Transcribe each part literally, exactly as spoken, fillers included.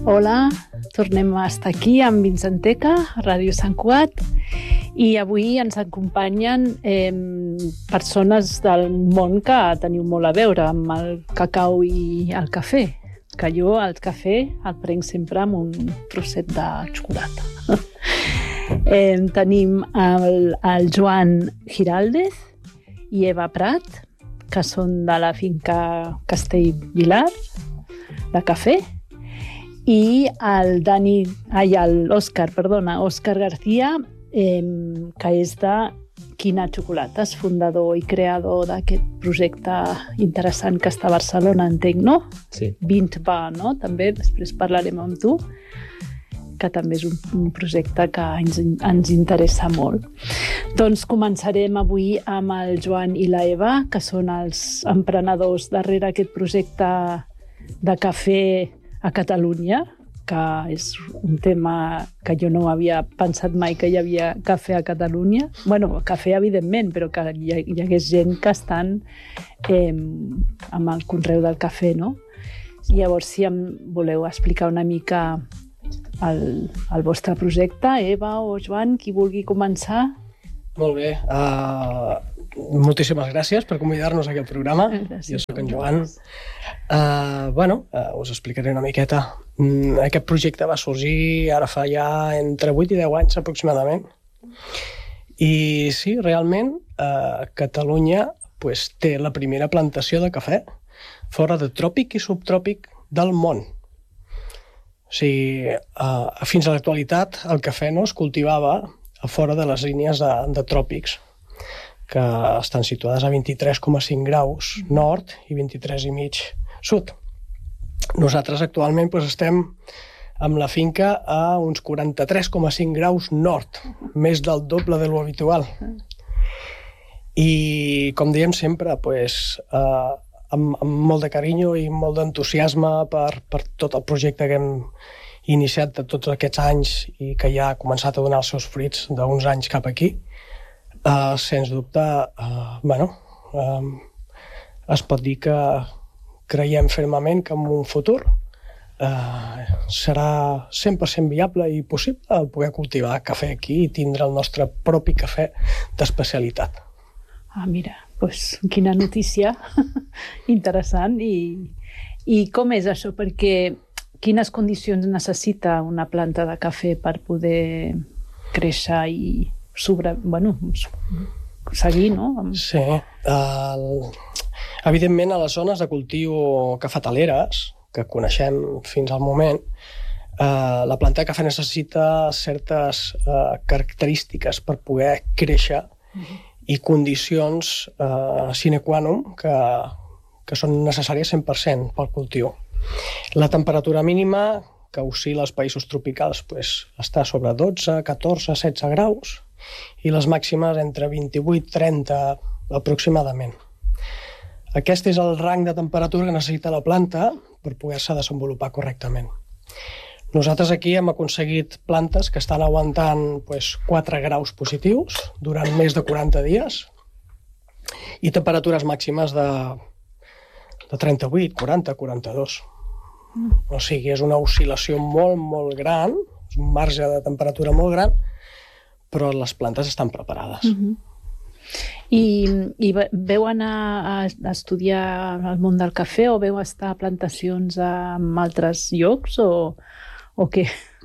Hola, tornem a estar aquí amb Vincenteca, a Ràdio Sant Cugat, i avui ens acompanyen eh, persones del món que teniu molt a veure amb el cacau i el cafè, que jo el cafè el prenc sempre amb un trosset de xocolata. eh, tenim el, el Joan Giraldez i Eva Prat, que són de la finca Castellvilar, de cafè, i el Dani, ai, l'Òscar, perdona, Òscar García, eh, que és de Quina Xocolates, fundador i creador d'aquest projecte interessant que està a Barcelona, entenc, no? Sí. vint va, no? També, després parlarem amb tu, que també és un, un projecte que ens, ens interessa molt. Doncs començarem avui amb el Joan i la Eva, que són els emprenedors darrere aquest projecte de cafè a Catalunya, que és un tema que jo no havia pensat mai que hi havia cafè a Catalunya. Bueno, cafè evidentment, però que hi, hi hagués gent que estan eh, amb el conreu del cafè, no? Llavors, si em voleu explicar una mica el, el vostre projecte, Eva o Joan, qui vulgui començar. Molt bé. Uh, moltíssimes gràcies per convidar-nos a aquest programa. Gràcies. Jo soc en Joan. Uh, bueno, uh, us explicaré una miqueta. Mm, aquest projecte va sorgir ara fa ja entre vuit i deu anys aproximadament. I sí, realment, uh, Catalunya pues, té la primera plantació de cafè fora de tròpic i subtròpic del món. O sigui, uh, fins a l'actualitat el cafè no es cultivava a fora de les línies de, de tròpics, que estan situades a vint-i-tres coma cinc graus nord i vint-i-tres i mig sud. Nosaltres actualment doncs, estem amb la finca a uns quaranta-tres coma cinc graus nord, més del doble de lo habitual. I, com diem sempre, doncs, eh, amb, amb molt de carinyo i molt d'entusiasme per, per tot el projecte que hem iniciat de tots aquests anys i que ja ha començat a donar els seus fruits d'uns anys cap aquí, uh, sens dubte, uh, bueno, um, es pot dir que creiem fermament que en un futur uh, serà cent per cent viable i possible el poder cultivar cafè aquí i tindre el nostre propi cafè d'especialitat. Ah, mira, doncs quina notícia interessant. I, i com és això? Perquè quines condicions necessita una planta de cafè per poder créixer i sobre, bueno, seguir, no? Sí. El... Evidentment, a les zones de cultiu cafetaleres, que coneixem fins al moment, eh, la planta de cafè necessita certes eh, característiques per poder créixer uh-huh. i condicions eh, sine qua non que, que són necessàries cent per cent pel cultiu. La temperatura mínima que oscil·la als països tropicals pues, està sobre dotze, catorze, setze graus i les màximes entre vint-i-vuit i trenta aproximadament. Aquest és el rang de temperatura que necessita la planta per poder-se desenvolupar correctament. Nosaltres aquí hem aconseguit plantes que estan aguantant pues, quatre graus positius durant més de quaranta dies i temperatures màximes de de trenta-vuit, quaranta, quaranta-dos. Mm. O sigui, és una oscil·lació molt, molt gran, és un marge de temperatura molt gran, però les plantes estan preparades. Mm-hmm. I, i veu anar a, a estudiar el món del cafè o veu estar a plantacions en altres llocs o, o què?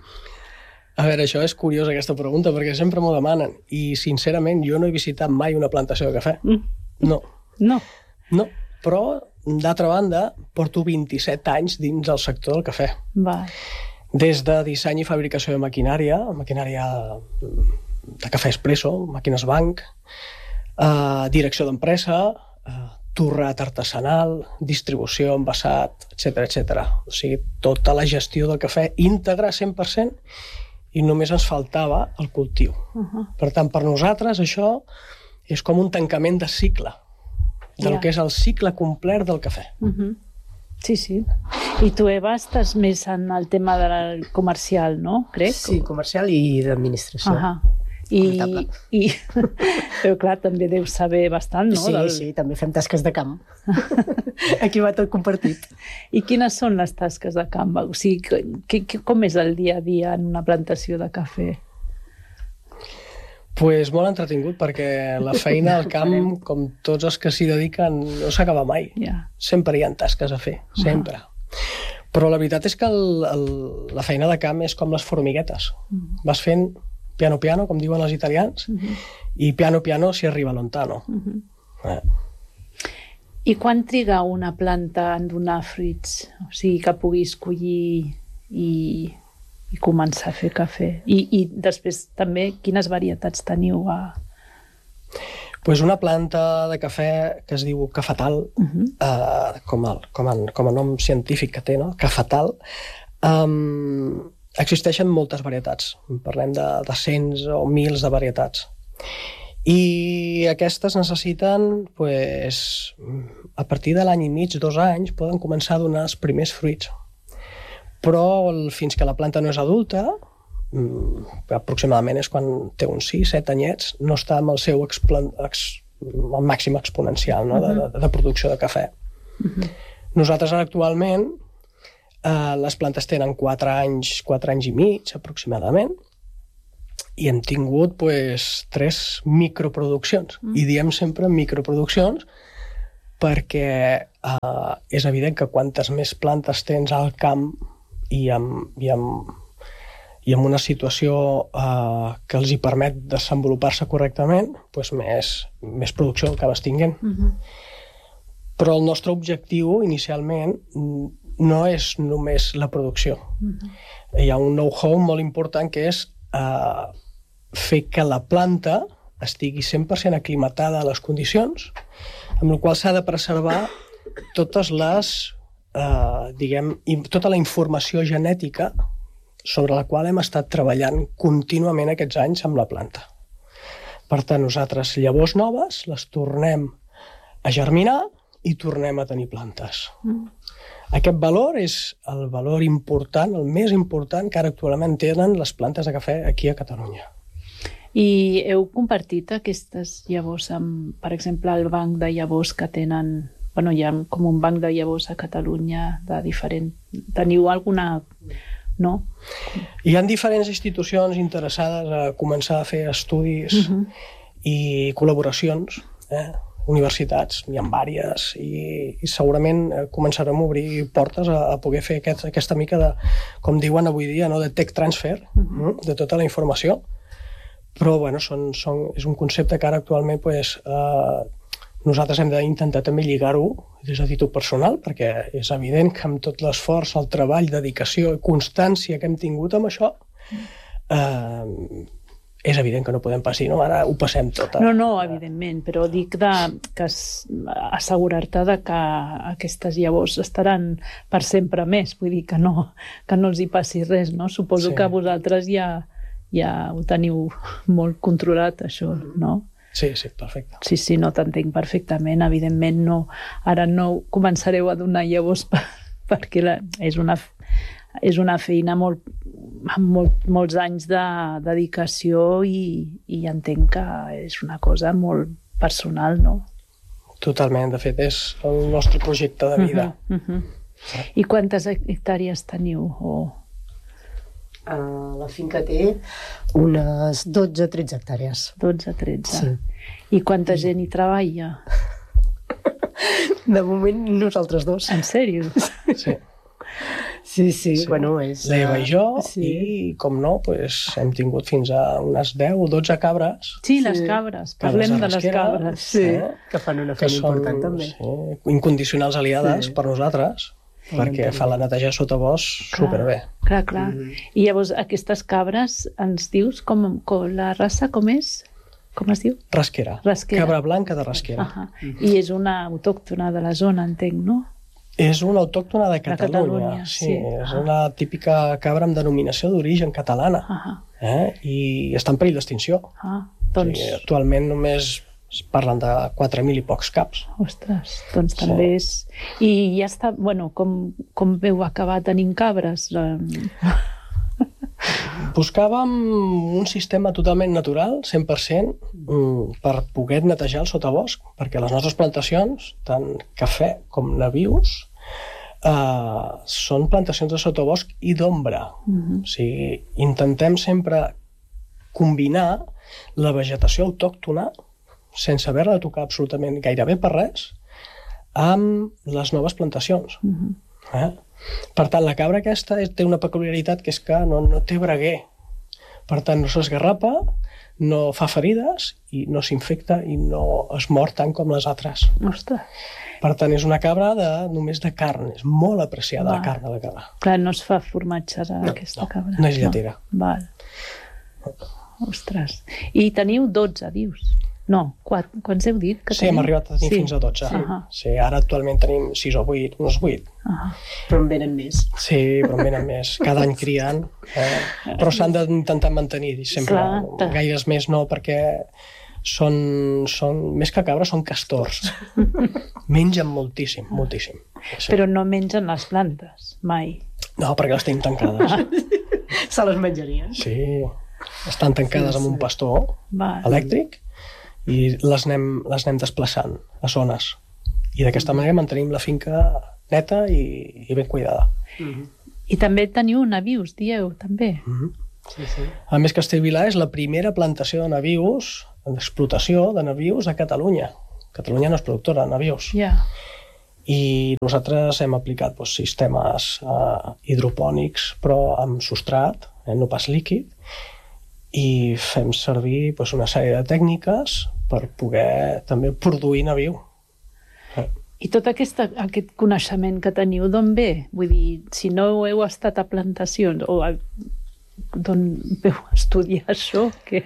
A veure, això és curiós, aquesta pregunta, perquè sempre m'ho demanen. I, sincerament, jo no he visitat mai una plantació de cafè. Mm. No. No? No, però d'altra banda, porto vint-i-set anys dins del sector del cafè. Va. Des de disseny i fabricació de maquinària, maquinària de cafè expresso, màquines banc, eh, direcció d'empresa, eh, torrat artesanal, distribució, envasat, etcètera, etcètera. O sigui, tota la gestió del cafè íntegra cent per cent i només ens faltava el cultiu. Uh-huh. Per tant, per nosaltres això és com un tancament de cicle, del yeah. que és el cicle complet del cafè. Uh-huh. Sí, sí. I tu, Eva, estàs més en el tema del comercial, no? Crec? Sí, comercial i d'administració. Uh-huh. I, i, però clar, també deu saber bastant, no? Sí, Del... sí, també fem tasques de camp. Aquí va tot compartit. I quines són les tasques de camp? O sigui, que, que, com és el dia a dia en una plantació de cafè? Pues molt entretingut, perquè la feina al camp, com tots els que s'hi dediquen, no s'acaba mai. Yeah. Sempre hi ha tasques a fer, sempre. Uh-huh. Però la veritat és que el, el, la feina de camp és com les formiguetes. Uh-huh. Vas fent piano piano, com diuen els italians, uh-huh. i piano piano si arriba lontano. Uh-huh. eh. I quan triga una planta en donar fruits? O sigui, que puguis collir i, i començar a fer cafè. I, I després també, quines varietats teniu a... Pues una planta de cafè que es diu cafetal, uh-huh. eh, com, el, com, a, com a nom científic que té, no? Cafetal, um, existeixen moltes varietats. Parlem de, de cents o mils de varietats. I aquestes necessiten, pues, a partir de l'any i mig, dos anys, poden començar a donar els primers fruits. Però el, fins que la planta no és adulta, aproximadament és quan té uns sis set anyets, no està amb el seu explan, ex, el màxim exponencial, no? de, de, de producció de cafè. Uh-huh. Nosaltres actualment eh, les plantes tenen quatre anys, quatre anys i mig aproximadament, i hem tingut pues, tres microproduccions. Mm. I diem sempre microproduccions perquè eh, és evident que quantes més plantes tens al camp i amb, i amb, i amb una situació eh, que els hi permet desenvolupar-se correctament, pues, més, més producció acabes tinguent. Mm-hmm. Però el nostre objectiu inicialment no és només la producció. Mm-hmm. Hi ha un know-how molt important que és eh, fer que la planta estigui cent per cent aclimatada a les condicions, amb la qual s'ha de preservar totes les, eh, diguem, tota la informació genètica sobre la qual hem estat treballant contínuament aquests anys amb la planta. Per tant, nosaltres llavors noves les tornem a germinar i tornem a tenir plantes. Mm. Aquest valor és el valor important, el més important que ara actualment tenen les plantes de cafè aquí a Catalunya. I heu compartit aquestes llavors amb, per exemple, el banc de llavors que tenen... Bueno, hi ha com un banc de llavors a Catalunya de diferent... Teniu alguna... No? Hi ha diferents institucions interessades a començar a fer estudis uh-huh. i col·laboracions, eh? Universitats, n'hi ha vàries, i, i segurament començarem a obrir portes a, a poder fer aquest, aquesta mica de, com diuen avui dia, no? De tech transfer, uh-huh. de tota la informació. Però bueno, són, són, és un concepte que ara actualment pues, eh, nosaltres hem d'intentar també lligar-ho des de títol personal, perquè és evident que amb tot l'esforç, el treball, dedicació i constància que hem tingut amb això, eh, és evident que no podem passar, no? Ara ho passem tot. No, no, evidentment, però dic de, que assegurar-te de que aquestes llavors estaran per sempre més, vull dir que no, que no els hi passi res, no? Suposo sí. que vosaltres ja, ja ho teniu molt controlat, això, no? Sí, sí, perfecte. Sí, sí, no t'entenc perfectament, evidentment no, ara no començareu a donar llavors per, perquè la, és una... és una feina molt, amb molt, molts anys de dedicació i, i entenc que és una cosa molt personal, no? Totalment, de fet, és el nostre projecte de vida. Uh-huh, uh-huh. I quantes hectàrees teniu? O... Uh, la finca té unes dotze tretze hectàrees. dotze tretze. Sí. I quanta gent hi treballa? De moment, nosaltres dos. En sèrio? Sí. Sí, sí, sí, bueno, és... L'Eva i jo, sí. I com no, pues, hem tingut fins a unes deu o dotze cabres. Sí, les cabres, parlem cabres de les cabres. Sí, eh? Que fan una feina important, també. Sí, incondicionals aliades sí. per nosaltres, sí, perquè fa la neteja sota bosc superbé. Clar, clar. Mm-hmm. I llavors, aquestes cabres, ens dius com, com la raça com és? Com es diu? Rasquera. Rasquera. Cabra blanca de rasquera. Uh-huh. Mm-hmm. I és una autòctona de la zona, entenc, no? És una autòctona de Catalunya, de Catalunya sí. sí. És uh-huh. una típica cabra amb denominació d'origen catalana. Uh-huh. eh? I està en perill d'extinció. Uh-huh. Doncs... sí, actualment només es parlen de quatre mil i pocs caps. Ostres, doncs sí. també és... I ja està, bueno, com, com veu acabar tenint cabres? Buscàvem un sistema totalment natural, cent per cent, per poder netejar el sotabosc, perquè les nostres plantacions, tant cafè com nabius, eh, són plantacions de sotabosc i d'ombra. Mm-hmm. O sigui, intentem sempre combinar la vegetació autòctona, sense haver-la de tocar absolutament gairebé per res, amb les noves plantacions. Mm-hmm. Eh? Per tant, la cabra aquesta té una peculiaritat que és que no, no té braguer. Per tant, no s'esgarrapa, no fa ferides i no s'infecta i no es mor tant com les altres. Ostres. Per tant, és una cabra de, només de carn. És molt apreciada Va. la carn de la cabra. Clar, no es fa formatge no, d'aquesta no, cabra. No és lletera. No. Val. Ostres. I teniu dotze, dius? No, quant, quants heu dit que Sí, hem arribat a tenir sí. fins a dotze. Sí. Uh-huh. Sí, ara actualment tenim sis o vuit, uns vuit. Uh-huh. Però en venen més. Sí, però en venen més. Cada any crien. Eh? Però s'han d'intentar mantenir sempre. Clar. Gaires més no, perquè són, són més que cabres, són castors. Mengen moltíssim, moltíssim. Sí. Però no mengen les plantes, mai. No, perquè les tenim tancades. Se les menjarien. Sí, estan tancades sí, sí. amb un pastor Va. elèctric i les anem, les anem desplaçant a zones. I d'aquesta manera mantenim la finca neta i, i ben cuidada. Mm-hmm. I també teniu nabius, dieu, també. Mm-hmm. Sí, sí. A més, Castellvilà és la primera plantació de nabius, d'explotació de nabius a Catalunya. Catalunya no és productora de nabius. Yeah. I nosaltres hem aplicat doncs, sistemes eh, hidropònics, però amb substrat, eh, no pas líquid, i fem servir doncs, una sèrie de tècniques per poder també produir nabiu. Eh. I tot aquesta, aquest coneixement que teniu, d'on ve? Vull dir, si no heu estat a plantacions, o a, d'on veu estudiar això? Que...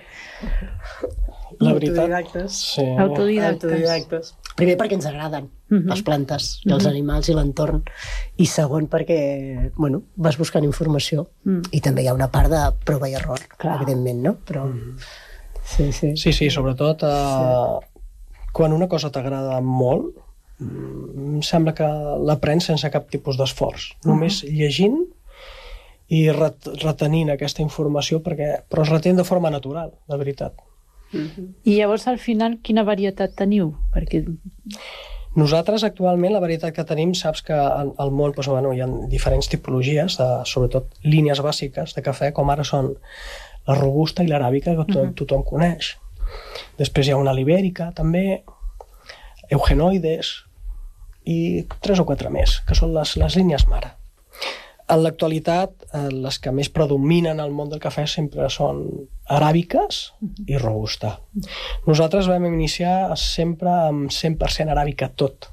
La veritat... Autodidactes. Sí. Autodidactes. Autodidactes. Primer perquè ens agraden uh-huh. les plantes, i els uh-huh. animals i l'entorn. I segon perquè, bueno, vas buscant informació. Uh-huh. I també hi ha una part de prova i error, Clar. evidentment, no? Però... Uh-huh. Sí, sí. Sí, sí, sobretot eh, sí. quan una cosa t'agrada molt, em sembla que l'aprens sense cap tipus d'esforç. Uh-huh. Només llegint i ret retenint aquesta informació, perquè, però es retén de forma natural, de veritat. Uh-huh. I llavors, al final, quina varietat teniu? Perquè... Nosaltres, actualment, la varietat que tenim, saps que al món doncs, bueno, hi ha diferents tipologies, de, sobretot línies bàsiques de cafè, com ara són la robusta i l'aràbica, que to uh-huh. tothom coneix. Després hi ha una libèrica, també, eugenoides, i tres o quatre més, que són les, les línies mare. En l'actualitat, eh, les que més predominen al món del cafè sempre són aràbiques i robusta. Nosaltres vam iniciar sempre amb cent per cent aràbica tot.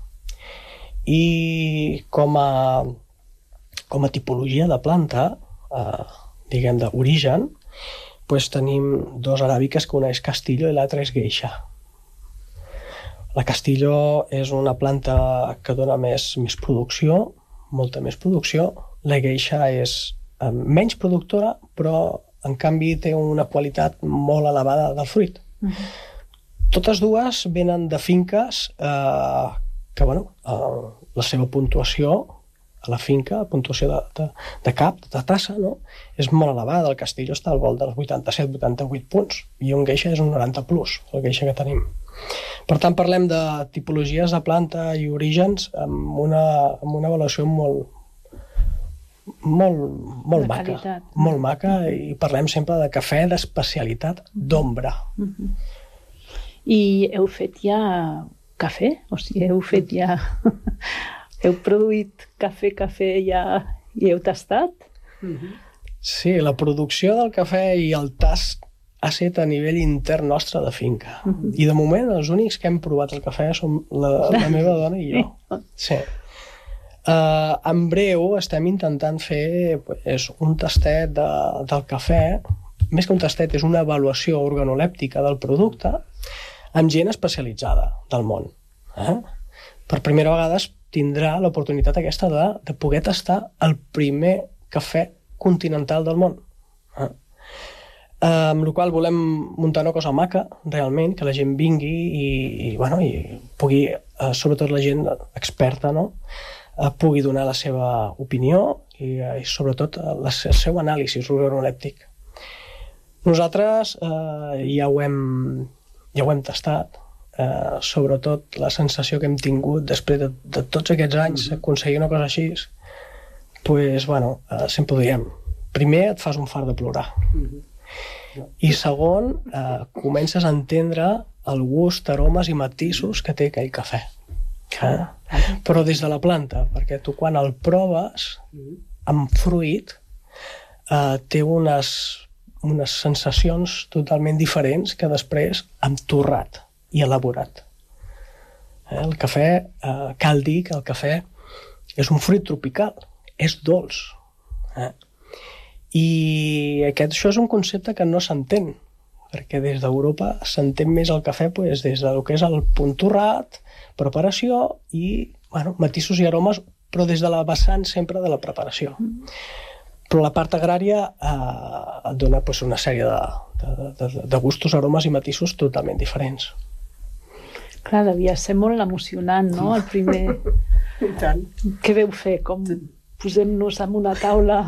I com a, com a tipologia de planta, eh, diguem d'origen, doncs tenim dos aràbiques, que una és Castillo i l'altra és Geisha. La Castillo és una planta que dona més, més producció, molta més producció. La Geisha és eh, menys productora, però en canvi té una qualitat molt elevada del fruit. Uh-huh. Totes dues venen de finques eh, que, bueno, eh, la seva puntuació a la finca, la puntuació de, de, de cap, de tassa, no? És molt elevada. El Castillo està al vol dels vuitanta-set vuitanta-vuit punts i un Geisha és un noranta plus, el Geisha que tenim. Per tant, parlem de tipologies de planta i orígens amb una, amb una avaluació molt, molt, molt maca. Qualitat. Molt maca, i parlem sempre de cafè d'especialitat d'ombra. Uh-huh. I heu fet ja cafè? O sigui, heu fet ja... heu produït cafè, cafè ja i heu tastat? Uh-huh. Sí, la producció del cafè i el tast ha estat a nivell intern nostre de finca. Uh-huh. I de moment els únics que hem provat el cafè som la, la meva dona i jo. Sí. Uh, en breu estem intentant fer pues, un tastet de, del cafè. Més que un tastet, és una avaluació organolèptica del producte amb gent especialitzada del món. Eh? Per primera vegada tindrà l'oportunitat aquesta de, de poder tastar el primer cafè continental del món. Eh? Uh, amb la qual volem muntar una cosa maca, realment, que la gent vingui i, i, bueno, i pugui, uh, sobretot la gent experta, no? uh, pugui donar la seva opinió i, uh, i sobretot uh, la, el seu anàlisi organolèptic. Nosaltres eh, ja, ho hem, ja ho hem tastat, eh, sobretot la sensació que hem tingut després de, de tots aquests anys mm-hmm. aconseguir una cosa així, pues, bueno, eh, sempre ho diem, primer et fas un fart de plorar, mm-hmm. i segon, eh, comences a entendre el gust, aromes i matisos que té aquell cafè. Eh? Però des de la planta, perquè tu quan el proves amb fruit eh, té unes, unes sensacions totalment diferents que després amb torrat i elaborat. Eh? El cafè, eh, cal dir que el cafè és un fruit tropical, és dolç. Eh? I aquest, això és un concepte que no s'entén, perquè des d'Europa s'entén més el cafè pues, des del que és el punt torrat, preparació i bueno, matisos i aromes, però des de la vessant sempre de la preparació. Mm. Però la part agrària eh, et dona pues, una sèrie de, de, de, de gustos, aromes i matisos totalment diferents. Clar, devia ser molt emocionant, no? El primer... I tant. Què veu fer? Com posem-nos en una taula...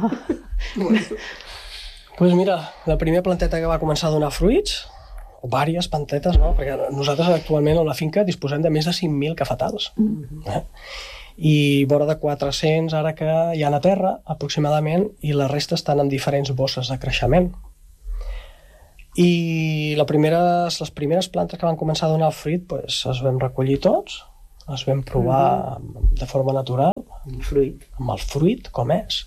Pues mira, la primera planteta que va començar a donar fruits, o diverses plantetes, no? Perquè nosaltres actualment a la finca disposem de més de cinc mil cafetals. Mm-hmm. eh? I vora de quatre-cents ara que hi ha a terra, aproximadament, i la resta estan en diferents bosses de creixement. I la primeres, les primeres plantes que van començar a donar el fruit pues, els vam recollir tots, els vam provar mm-hmm. de forma natural, amb el fruit, amb el fruit com és,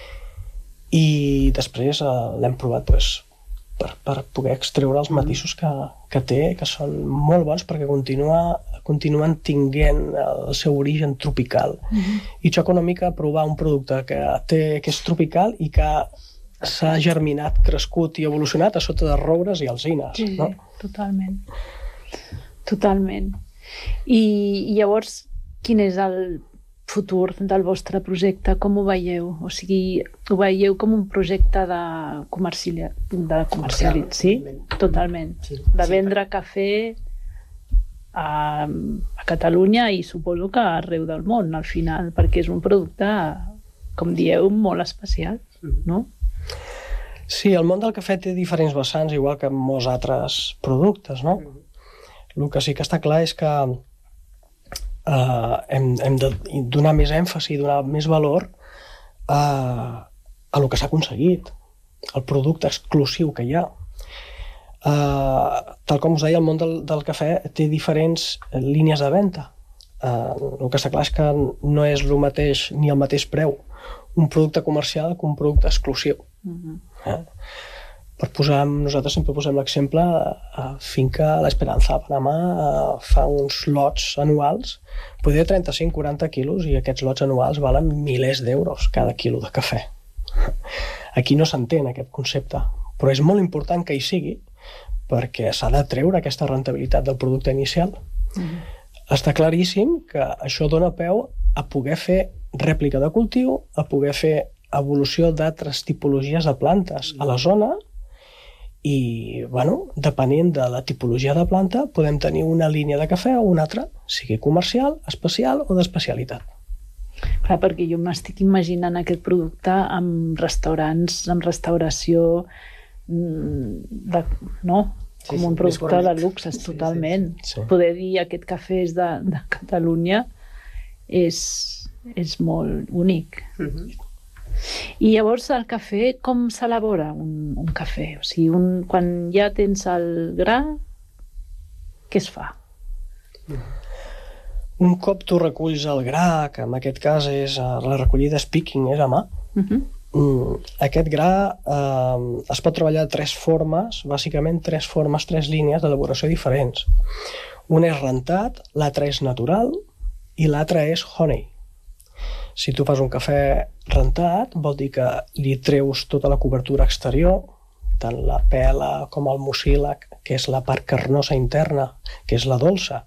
i després eh, l'hem provat pues, per, per poder extreure els matisos que, que té, que són molt bons perquè continua, continuen tinguent el seu origen tropical. Mm-hmm. I xoca una mica provar un producte que, té, que és tropical i que s'ha germinat, crescut i evolucionat a sota de roures i alzines. Sí, no? Totalment. Totalment. I, i llavors, quin és el futur del vostre projecte? Com ho veieu? O sigui, ho veieu com un projecte de comercial, de comercial, sí? Totalment. Sí. De vendre cafè a, a Catalunya i suposo que arreu del món, al final, perquè és un producte, com dieu, molt especial, no? Sí, el món del cafè té diferents vessants, igual que molts altres productes, no? El que sí que està clar és que Uh, hem, hem de donar més èmfasi, donar més valor a, a el que s'ha aconseguit, el producte exclusiu que hi ha. Uh, tal com us deia, el món del, del cafè té diferents línies de venda. Uh, el que està clar és que no és el mateix ni el mateix preu un producte comercial que un producte exclusiu. Uh-huh. eh? Per posar, nosaltres sempre posem l'exemple a finca l'Esperanza a Panamà, fa uns lots anuals, poder trenta-cinc a quaranta quilos, i aquests lots anuals valen milers d'euros cada quilo de cafè. Aquí no s'entén aquest concepte, però és molt important que hi sigui, perquè s'ha de treure aquesta rentabilitat del producte inicial. Mm-hmm. Està claríssim que això dona peu a poder fer rèplica de cultiu, a poder fer evolució d'altres tipologies de plantes a la zona, i, bueno, depenent de la tipologia de planta, podem tenir una línia de cafè o una altra, sigui comercial, especial o d'especialitat. Clar, perquè jo m'estic imaginant aquest producte amb restaurants, amb restauració, de, no? Com sí, sí, un producte de luxe, sí, totalment. Sí, sí. Poder dir aquest cafè és de, de Catalunya és, és molt únic. Mm-hmm. I llavors el cafè, com s'elabora un, un cafè? O sigui, un, quan ja tens el gra, què es fa? Un cop tu reculls el gra, que en aquest cas és la recollida és picking, és a mà, uh-huh. aquest gra eh, es pot treballar de tres formes, bàsicament tres formes, tres línies d'elaboració diferents. Un és rentat, l'altre és natural i l'altre és honey. Si tu fas un cafè rentat, vol dir que li treus tota la cobertura exterior, tant la pela com el mucílag, que és la part carnosa interna, que és la dolça,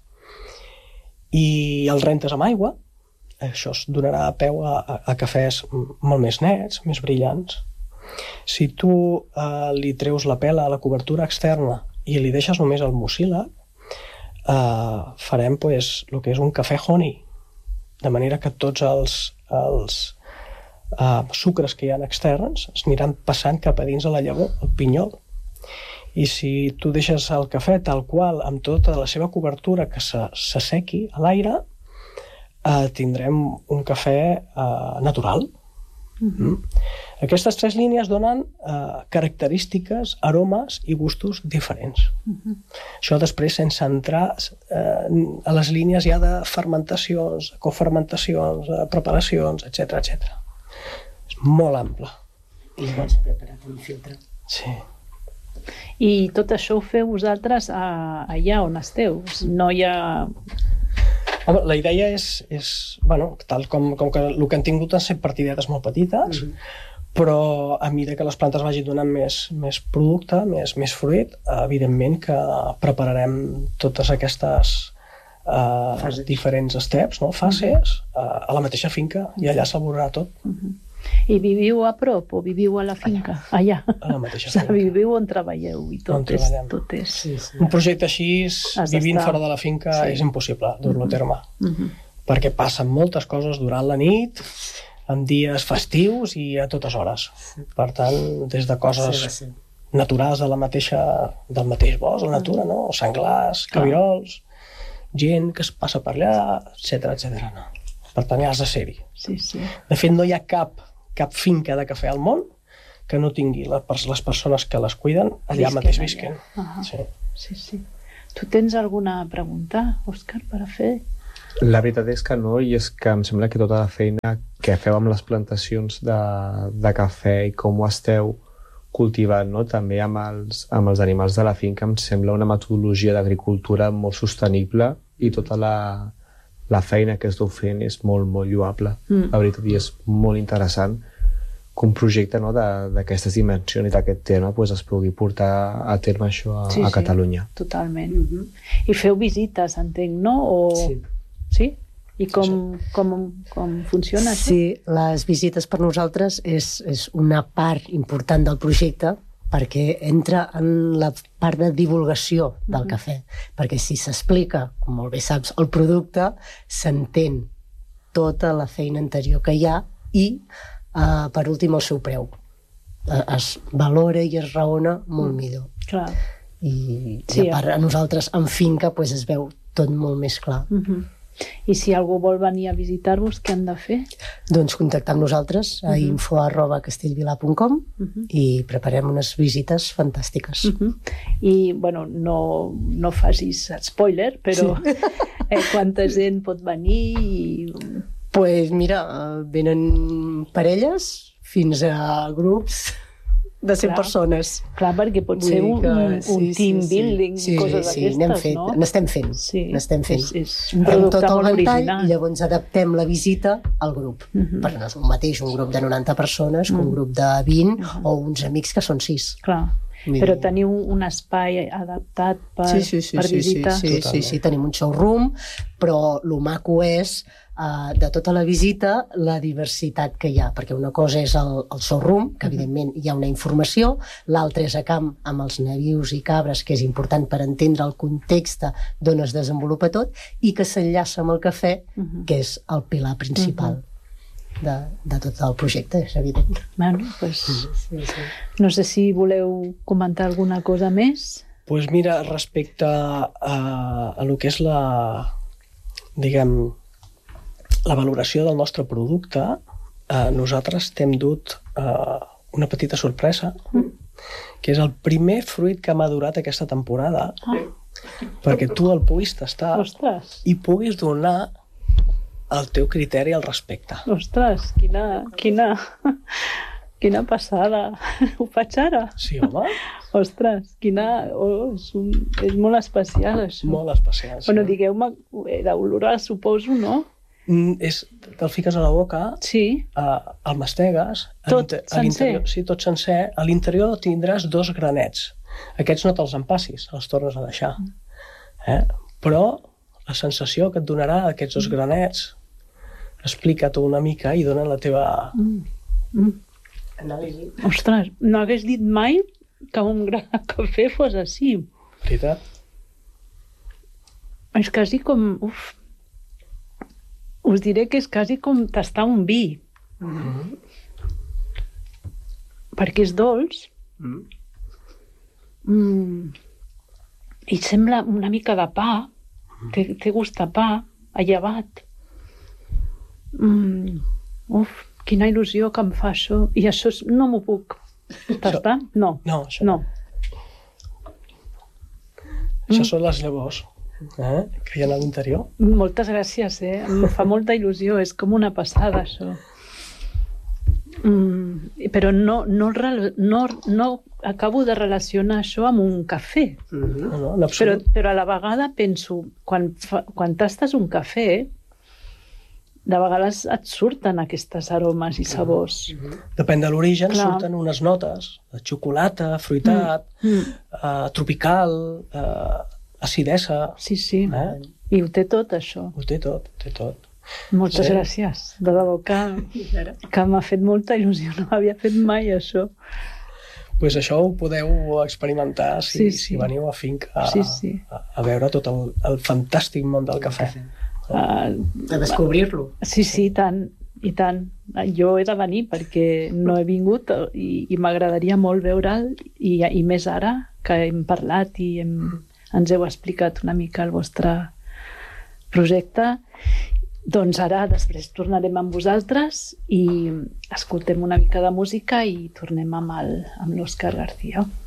i el rentes amb aigua. Això es donarà peu a, a, a cafès molt més nets, més brillants. Si tu eh, li treus la pela a la cobertura externa i li deixes només el mucílag, eh, farem pues, el que és un cafè honey, de manera que tots els, els uh, sucres que hi ha externs es aniran passant cap a dins de la llavor, el pinyol. I si tu deixes el cafè tal qual, amb tota la seva cobertura que s'assequi a l'aire, eh, tindrem un cafè eh, natural. Mm-hmm. Mm. Aquestes tres línies donen eh, característiques, aromes i gustos diferents. Mm-hmm. Això després sense entrar eh, a les línies ja de fermentacions, cofermentacions, de preparacions, etcètera, etcètera. És molt ample. I llavors preparat amb filtre. Sí. I tot això ho feu vosaltres a, allà on esteu? No hi ha... Home, la idea és, és bueno, tal com, com que el que han tingut han set partidetes molt petites, mm-hmm. però a mesura que les plantes vagin donant més, més producte, més, més fruit, evidentment que prepararem totes aquestes uh, diferents steps, no? fases, uh, a la mateixa finca, i allà s'elaborarà tot. Mm-hmm. I viviu a prop o viviu a la finca? Allà. A la mateixa finca. O sigui, viviu on treballeu i tot és... Tot és... Sí, sí. Un projecte així, vivint fora de la finca, sí. és impossible dur-lo a terme. Mm-hmm. Perquè passen moltes coses durant la nit, en dies festius i a totes hores. Per tant, des de coses sí, sí. naturals de la mateixa, del mateix bosc, la natura, no? Senglars, cabirols, gent que es passa per allà, etcètera, etcètera. No. Per tant, ja has de ser-hi. Sí, sí. De fet, no hi ha cap cap finca de cafè al món que no tingui les persones que les cuiden allà visquen mateix visquen. Allà. Sí. sí, sí. Tu tens alguna pregunta, Òscar, per a fer? La veritat és que no, i és que em sembla que tota la feina que feu amb les plantacions de, de cafè i com ho esteu cultivant, no? També amb els, amb els animals de la finca, em sembla una metodologia d'agricultura molt sostenible i tota la... la feina que esteu fent és molt, molt lloable. Mm. La veritat, i és molt interessant que un projecte no, d'aquestes dimensions i d'aquest tema pues, es pugui portar a terme això a, sí, a Catalunya. Sí, totalment. Mm-hmm. I feu visites, entenc, no? O... Sí. Sí? I com, sí. com, com funciona això? Sí, les visites per nosaltres és, és una part important del projecte, perquè entra en la part de divulgació del mm-hmm. cafè. Perquè si s'explica, com molt bé saps, el producte, s'entén tota la feina anterior que hi ha i, uh, per últim, el seu preu. Uh, es valora i es raona molt mm. millor. Clar. I, sí, i a part, a nosaltres, en finca, pues, es veu tot molt més clar. Mm-hmm. I si algú vol venir a visitar-vos, què han de fer? Doncs contactar amb nosaltres a uh-huh. info arroba castellvilà punt com uh-huh. i preparem unes visites fantàstiques. Uh-huh. I, bueno, no, no facis spoiler, però sí. eh, quanta gent pot venir? I... Pues mira, venen parelles fins a grups de cent clar, persones. Clar, perquè pot ser un, que, un sí, team sí, building, sí, coses sí, d'aquestes, fet, no? N'estem fent, sí, n'estem fent. És, és un producte tot molt original. I llavors adaptem la visita al grup. Uh-huh. Perquè no és un mateix un grup de noranta persones que uh-huh. un grup de vint uh-huh. o uns amics que són sis. Clar. Però teniu un espai adaptat per, sí, sí, sí, per sí, visitar? Sí, sí, sí, sí, tenim un showroom, però el maco és uh, de tota la visita la diversitat que hi ha, perquè una cosa és el, el showroom, que evidentment hi ha una informació, l'altra és a camp amb els nabius i cabres, que és important per entendre el context d'on es desenvolupa tot, i que s'enllaça amb el cafè, uh-huh. que és el pilar principal. Uh-huh. De, de tot el projecte, és evident. Bueno, pues, sí, sí. No sé si voleu comentar alguna cosa més. Pues mira, respecte a, a lo que és la, diguem, la valoració del nostre producte, eh, nosaltres t'hem dut eh, una petita sorpresa, mm. que és el primer fruit que ha madurat aquesta temporada, ah. perquè tu el puguis tastar Ostres. I puguis donar el teu criteri al respecte. Ostres, quina, quina, quina passada. Ho faig ara? Sí, home. Ostres, quina... Oh, és, un, és molt especial, això. Molt especial, sí. Bueno, digueu-me, era olorós, suposo, no? Mm, és, te'l fiques a la boca, sí. uh, el mastegues... Tot sencer? Sí, tot sencer. A l'interior tindràs dos granets. Aquests no te'ls empassis, els tornes a deixar. Eh? Però la sensació que et donarà aquests dos granets, explica-t'ho una mica i dona la teva mm. Mm. anàlisi. Ostres, no hagués dit mai que un gra de cafè fos així. Veritat? És quasi com... Uf. Us diré que és quasi com tastar un vi. Mm-hmm. Perquè és dolç, mm. Mm. I sembla una mica de pa, té, té gust de pa, allevat. Mm. Uf, quina il·lusió que em fa això. I això és... no m'ho puc tastar? No. No, això no. Això mm. són les llavors, eh? Que hi ha a l'interior. Moltes gràcies, eh? Em fa molta il·lusió, és com una passada, això. Mm, però no, no, no, no acabo de relacionar això amb un cafè. Mm-hmm. No, no, però, però a la vegada penso, quan, fa, quan tastes un cafè, de vegades et surten aquestes aromes i sabors. Mm-hmm. Depèn de l'origen, surten unes notes de xocolata, fruitat, mm. uh, tropical, uh, acidesa. Sí, sí. Eh? I ho té tot, això. Ho té tot, té tot. Moltes sí. gràcies. De debò que, que m'ha fet molta il·lusió. No havia fet mai això. Doncs pues això ho podeu experimentar si, sí, sí. si veniu a Finca a, sí, sí. a, a veure tot el, el fantàstic món del cafè. Uh, a descobrir-lo. Sí, sí, tant, i tant. Jo he de venir perquè no he vingut i, i m'agradaria molt veure'l i, i més ara que hem parlat i hem, ens heu explicat una mica el vostre projecte. Doncs ara després tornarem amb vosaltres i escoltem una mica de música i tornem amb el, amb l'Òscar García.